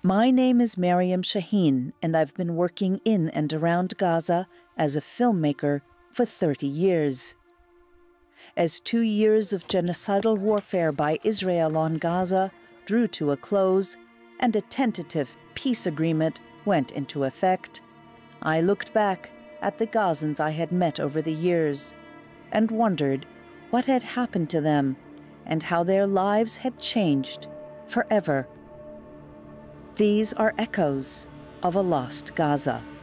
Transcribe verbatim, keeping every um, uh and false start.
My name is Mariam Shaheen, and I've been working in and around Gaza as a filmmaker for thirty years. As two years of genocidal warfare by Israel on Gaza drew to a close and a tentative peace agreement went into effect, I looked back at the Gazans I had met over the years and wondered what had happened to them and how their lives had changed forever. These are echoes of a lost Gaza.